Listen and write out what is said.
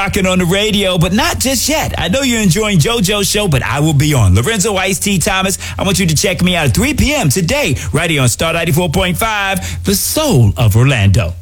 Rocking on the radio, but not just yet. I know you're enjoying JoJo's show, but I will be on. Lorenzo Ice-T Thomas, I want you to check me out at 3 p.m. today, right here on Star 94.5, the soul of Orlando.